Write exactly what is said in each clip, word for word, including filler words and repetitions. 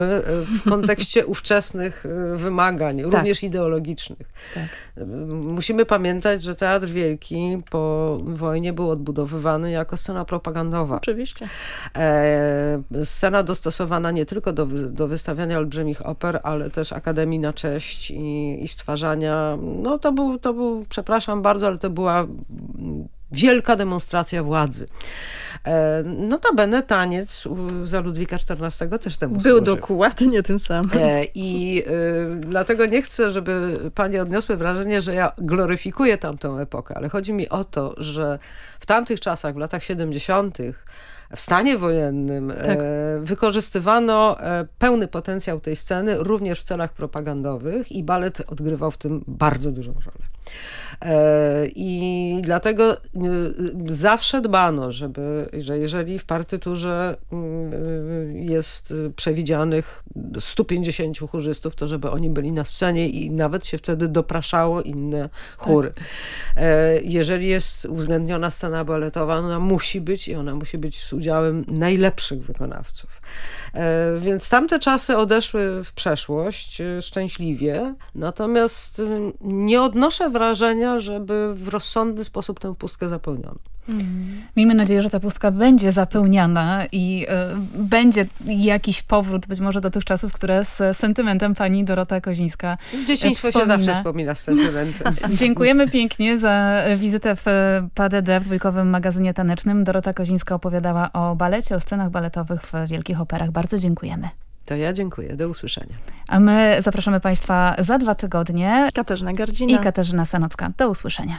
w kontekście ówczesnych wymagań, tak. również ideologicznych. Tak. Musimy pamiętać, że Teatr Wielki po wojnie był odbudowywany jako scena propagandowa. Oczywiście. E, scena dostosowana nie tylko do, do wystawiania olbrzymich oper, ale też Akademii na cześć i, i stwarzania. No to był, to był, przepraszam bardzo, ale to była wielka demonstracja władzy. E, notabene taniec za Ludwika czternastego też temu Był służy. dokładnie tym samym. E, I e, dlatego nie chcę, żeby panie odniosły wrażenie, że ja gloryfikuję tamtą epokę, ale chodzi mi o to, że w tamtych czasach, w latach siedemdziesiątych w stanie wojennym tak. e, wykorzystywano e, pełny potencjał tej sceny również w celach propagandowych i balet odgrywał w tym bardzo dużą rolę. E, I dlatego e, zawsze dbano, żeby, że jeżeli w partyturze e, jest przewidzianych stu pięćdziesięciu chórzystów, to żeby oni byli na scenie i nawet się wtedy dopraszało inne chóry. Tak. E, jeżeli jest uwzględniona scena baletowa, ona musi być i ona musi być z udziałem najlepszych wykonawców. E, więc tamte czasy odeszły w przeszłość e, szczęśliwie, natomiast e, nie odnoszę wrażenia, żeby w rozsądny sposób tę pustkę zapełniono. Mm. Miejmy nadzieję, że ta pustka będzie zapełniana i y, będzie jakiś powrót być może do tych czasów, które z sentymentem pani Dorota Kozińska Dzieciństwo wspomina. się zawsze wspomina z sentymentem. Dziękujemy pięknie za wizytę w P D D, w dwójkowym magazynie tanecznym. Dorota Kozińska opowiadała o balecie, o scenach baletowych w wielkich operach. Bardzo dziękujemy. To ja dziękuję. Do usłyszenia. A my zapraszamy państwa za dwa tygodnie. Katarzyna Gardzina i Katarzyna Sanocka. Do usłyszenia.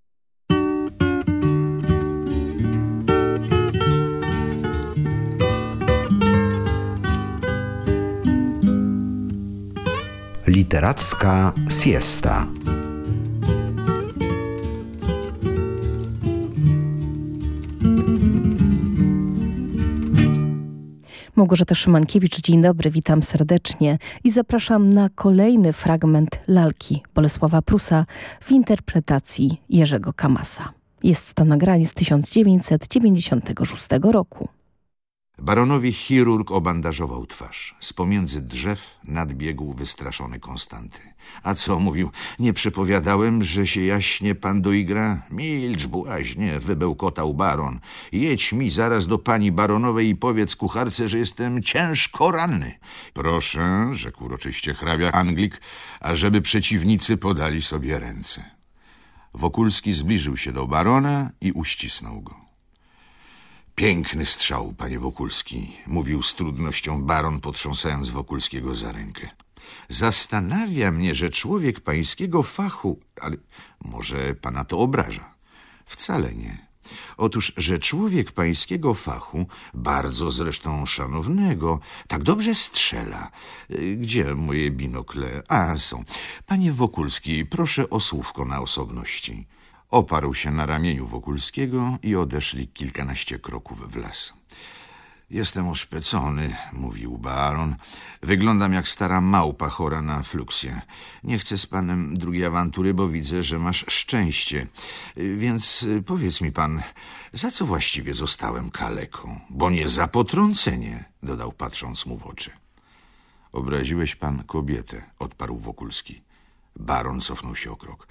Literacka siesta. Małgorzata Szymankiewicz, dzień dobry, witam serdecznie i zapraszam na kolejny fragment lalki Bolesława Prusa w interpretacji Jerzego Kamasa. Jest to nagranie z tysiąc dziewięćset dziewięćdziesiątego szóstego roku. Baronowi chirurg obandażował twarz. Z pomiędzy drzew nadbiegł wystraszony Konstanty. A co mówił? Nie przypowiadałem, że się jaśnie pan doigra? Milcz, błaźnie, wybełkotał baron. Jedź mi zaraz do pani baronowej i powiedz kucharce, że jestem ciężko ranny. Proszę, rzekł uroczyście hrabia Anglik, ażeby przeciwnicy podali sobie ręce. Wokulski zbliżył się do barona i uścisnął go. Piękny strzał, panie Wokulski, mówił z trudnością baron, potrząsając Wokulskiego za rękę. Zastanawia mnie, że człowiek pańskiego fachu, ale może pana to obraża. Wcale nie. Otóż, że człowiek pańskiego fachu, bardzo zresztą szanownego, tak dobrze strzela. Gdzie moje binokle? A, są. Panie Wokulski, proszę o słówko na osobności. Oparł się na ramieniu Wokulskiego i odeszli kilkanaście kroków w las. Jestem oszpecony, mówił baron. Wyglądam jak stara małpa chora na fluksję. Nie chcę z panem drugiej awantury, bo widzę, że masz szczęście. Więc powiedz mi pan, za co właściwie zostałem kaleką? Bo nie za potrącenie, dodał patrząc mu w oczy. Obraziłeś pan kobietę, odparł Wokulski. Baron cofnął się o krok.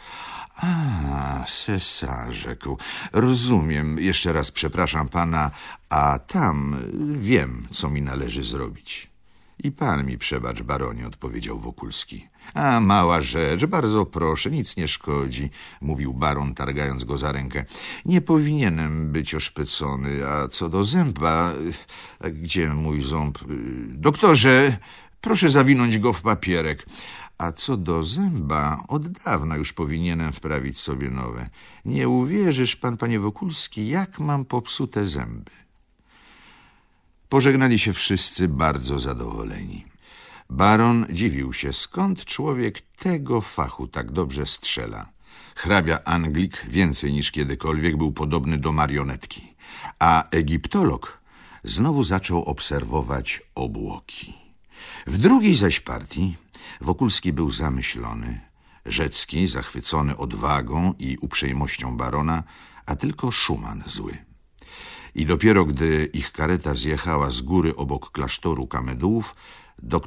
A, sesa, rzekł. Rozumiem, jeszcze raz przepraszam pana, a tam wiem, co mi należy zrobić. I pan mi przebacz, baronie, odpowiedział Wokulski. A, mała rzecz, bardzo proszę, nic nie szkodzi, mówił baron, targając go za rękę. Nie powinienem być oszpecony, a co do zęba... A gdzie mój ząb? Doktorze, proszę zawinąć go w papierek. A co do zęba, od dawna już powinienem wprawić sobie nowe. Nie uwierzysz pan, panie Wokulski, jak mam popsute zęby. Pożegnali się wszyscy bardzo zadowoleni. Baron dziwił się, skąd człowiek tego fachu tak dobrze strzela. Hrabia Anglik więcej niż kiedykolwiek był podobny do marionetki, a egiptolog znowu zaczął obserwować obłoki. W drugiej zaś partii Wokulski był zamyślony, Rzecki zachwycony odwagą i uprzejmością barona, a tylko Szuman zły. I dopiero gdy ich kareta zjechała z góry obok klasztoru Kamedułów, do